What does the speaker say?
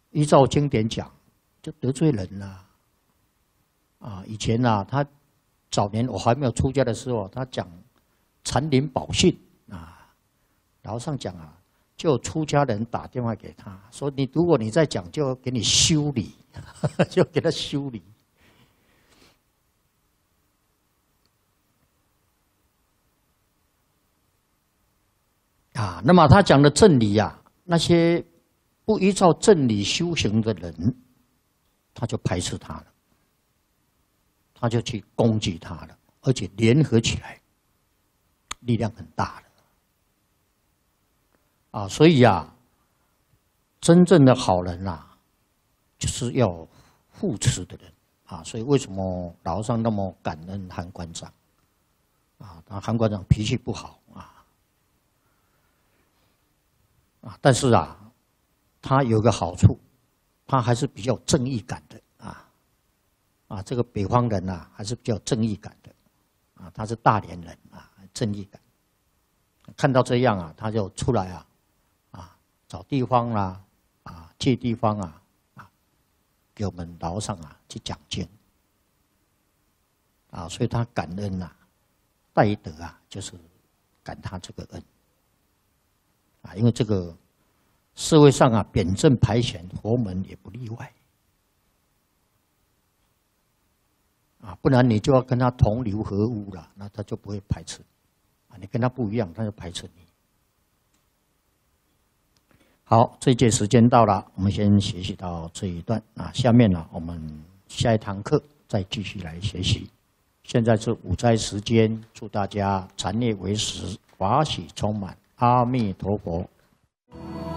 依照经典讲，就得罪人了。以前他早年我还没有出家的时候，他讲禅林宝训老和尚讲就有出家人打电话给他说：“如果你再讲，就给你修理，就给他修理。”那么他讲的正理那些不依照正理修行的人，他就排斥他了，他就去攻击他了，而且联合起来，力量很大的。所以真正的好人就是要护持的人所以为什么老和尚那么感恩韩馆长韩馆长脾气不好但是他有个好处，他还是比较正义感的这个北方人还是比较正义感的他是大连人正义感。看到这样他就出来找地方借地方给我们老和尚去讲经所以他感恩戴德就是感他这个恩因为这个社会上扁正排险，佛门也不例外不然你就要跟他同流合污了，那他就不会排斥你跟他不一样，他就排斥你。好，这一节时间到了，我们先学习到这一段下面我们下一堂课再继续来学习。现在是午斋时间，祝大家禅业为实，法喜充满，阿弥陀佛。